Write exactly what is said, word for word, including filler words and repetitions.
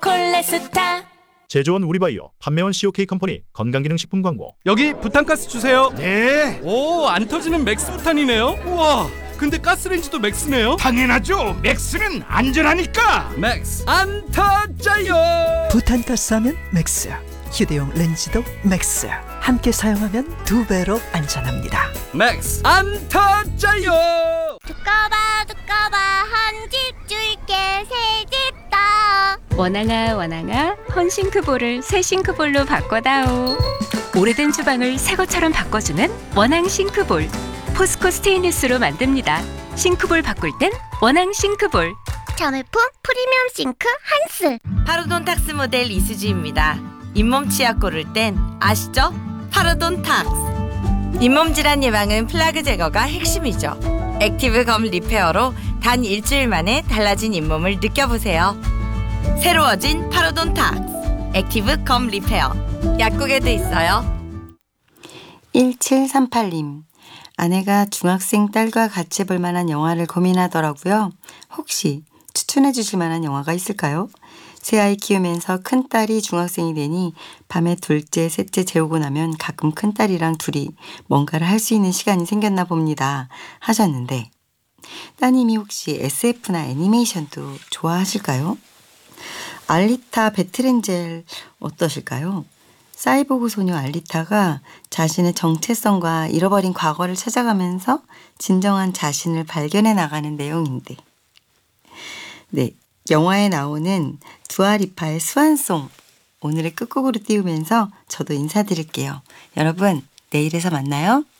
콜레스타. 제조원 우리바이오, 판매원 씨오케이 컴퍼니 건강기능식품 광고. 여기 부탄가스 주세요. 네, 오, 안 터지는 맥스 부탄이네요. 우와, 근데 가스레인지도 맥스네요. 당연하죠. 맥스는 안전하니까. 맥스 안 터져요. 부탄가스 하면 맥스, 휴대용 렌즈도 맥스. 함께 사용하면 두 배로 안전합니다. 맥스 안 터져요. 두꺼봐 두꺼봐 한 집 줄게 새 집 다. 원앙아 원앙아 헌싱크볼을 새 싱크볼로 바꿔다오. 오래된 주방을 새 것처럼 바꿔주는 원앙 싱크볼. 포스코 스테인리스로 만듭니다. 싱크볼 바꿀 땐 원앙 싱크볼. 자매품 프리미엄 싱크 한스. 파로돈탁스 모델 이수지입니다. 잇몸 치약 고를 땐 아시죠? 파로돈탁스. 잇몸 질환 예방은 플라그 제거가 핵심이죠. 액티브 검 리페어로 단 일주일 만에 달라진 잇몸을 느껴보세요. 새로워진 파로돈탁스 액티브 검 리페어. 약국에도 있어요. 일칠삼팔 님, 아내가 중학생 딸과 같이 볼 만한 영화를 고민하더라고요. 혹시 추천해 주실 만한 영화가 있을까요? 새아이 키우면서 큰딸이 중학생이 되니 밤에 둘째, 셋째 재우고 나면 가끔 큰딸이랑 둘이 뭔가를 할 수 있는 시간이 생겼나 봅니다. 하셨는데, 따님이 혹시 에스에프나 애니메이션도 좋아하실까요? 알리타 배틀엔젤 어떠실까요? 사이보그 소녀 알리타가 자신의 정체성과 잃어버린 과거를 찾아가면서 진정한 자신을 발견해 나가는 내용인데, 네, 영화에 나오는 두아리파의 스완송 오늘의 끝곡으로 띄우면서 저도 인사드릴게요. 여러분, 내일에서 만나요.